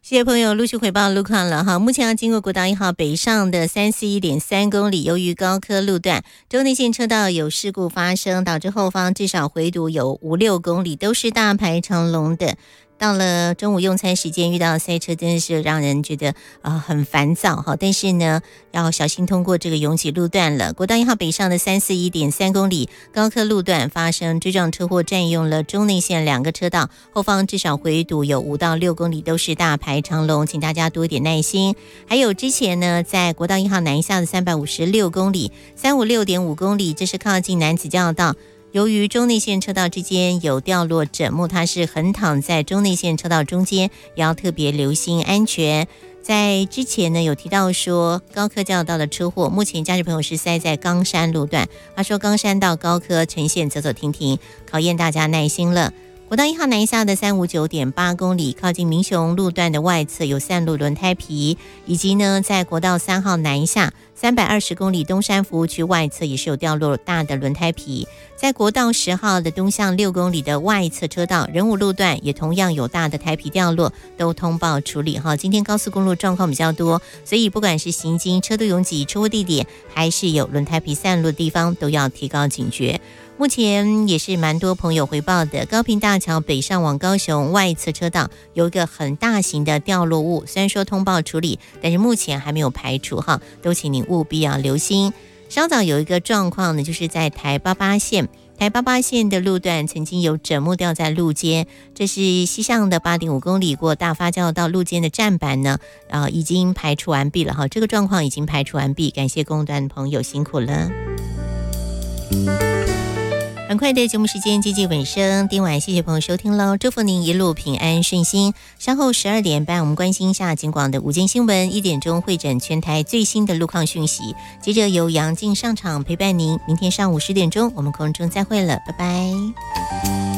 谢谢朋友陆续回报路况了哈。目前要经过国道1号北上的341.3公里，由于高科路段中内线车道有事故发生，导致后方至少回堵有5-6公里，都是大排长龙的。到了中午用餐时间遇到塞车，真的是让人觉得很烦躁哈。但是呢，要小心通过这个拥挤路段了。国道1号北上的341.3公里高科路段发生追撞车祸，占用了中内线2个车道，后方至少回堵有5到6公里，都是大排长龙，请大家多一点耐心。还有之前呢，在国道1号南下的356公里356.5公里，这是靠近南子交道。由于中内线车道之间有掉落枕木，它是横躺在中内线车道中间，也要特别留心安全。在之前呢，有提到说高科交流道的车祸，目前驾驶朋友是塞在冈山路段。他说冈山到高科呈现走走停停，考验大家耐心了。国道1号南下的359.8公里，靠近民雄路段的外侧有散落轮胎皮，以及呢，在国道3号南下320公里东山服务区外侧也是有掉落大的轮胎皮。在国道10号的东向6公里的外侧车道，仁武路段也同样有大的胎皮掉落，都通报处理哈。今天高速公路状况比较多，所以不管是行经车多拥挤、车祸地点，还是有轮胎皮散落的地方，都要提高警觉。目前也是蛮多朋友回报的，高屏大桥北上往高雄外侧车道有一个很大型的掉落物，虽然说通报处理，但是目前还没有排除哈，都请您务必要留心。稍早有一个状况呢，就是在台88线的路段曾经有枕木掉在路肩，这是西向的8.5公里过大发交到路肩的站板呢，已经排除完毕了哈，这个状况已经排除完毕，感谢公段的朋友辛苦了。很快的节目时间接近尾声，今晚谢谢朋友收听喽，祝福您一路平安顺心。稍后12点半，我们关心一下警广的午间新闻，1点钟会诊全台最新的路况讯息，接着由杨静上场陪伴您。明天上午10点钟，我们空中再会了，拜拜。